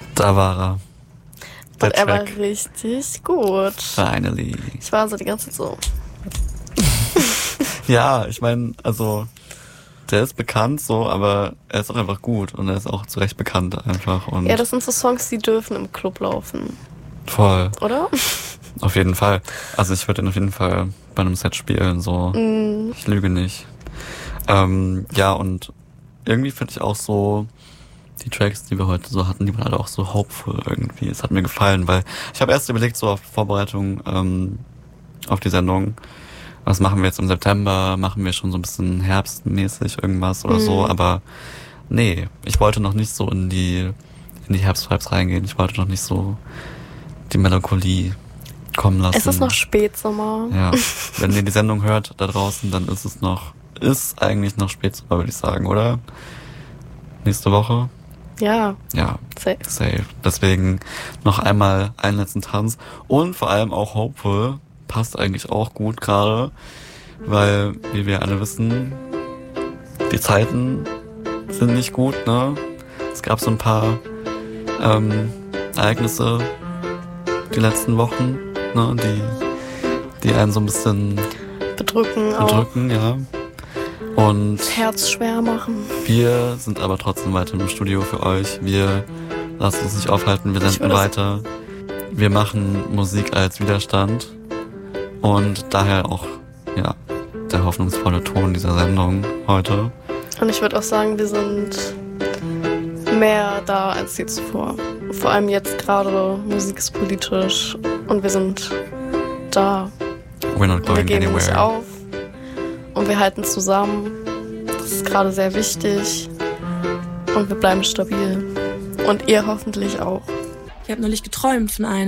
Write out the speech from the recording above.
Da war er. Und er war richtig gut. Finally. Ich war so die ganze Zeit so. Ja, ich meine, also der ist bekannt so, aber er ist auch einfach gut und er ist auch zu Recht bekannt einfach. Und Ja, das sind so Songs, die dürfen im Club laufen. Voll. Oder? Auf jeden Fall. Also ich würde ihn auf jeden Fall bei einem Set spielen, so. Ich lüge nicht. Ja, und irgendwie finde ich auch so, die Tracks, die wir heute so hatten, die waren alle auch so hopeful irgendwie. Es hat mir gefallen, weil ich habe erst überlegt, so auf Vorbereitung auf die Sendung, was machen wir jetzt im September? Machen wir schon so ein bisschen herbstmäßig irgendwas oder so? Aber nee, ich wollte noch nicht so in die Herbstvibes reingehen. Ich wollte noch nicht so die Melancholie kommen lassen. Es ist noch Spätsommer. Ja, wenn ihr die Sendung hört da draußen, dann ist eigentlich noch Spätsommer, würde ich sagen, oder? Nächste Woche? Ja. Ja, Safe. Deswegen noch einmal einen letzten Tanz. Und vor allem auch Hopeful passt eigentlich auch gut gerade, weil, wie wir alle wissen, die Zeiten sind nicht gut, ne? Es gab so ein paar Ereignisse die letzten Wochen, ne? Die einen so ein bisschen bedrücken, ja. Und Herz schwer machen. Wir sind aber trotzdem weiter im Studio für euch. Wir lassen uns nicht aufhalten, wir senden weiter. Wir machen Musik als Widerstand. Und daher auch, ja, der hoffnungsvolle Ton dieser Sendung heute. Und ich würde auch sagen, wir sind mehr da als je zuvor. Vor allem jetzt gerade, Musik ist politisch und wir sind da. We're not going wir geben anywhere. Nicht auf und wir halten zusammen. Das ist gerade sehr wichtig und wir bleiben stabil. Und ihr hoffentlich auch. Ich habe neulich geträumt von einem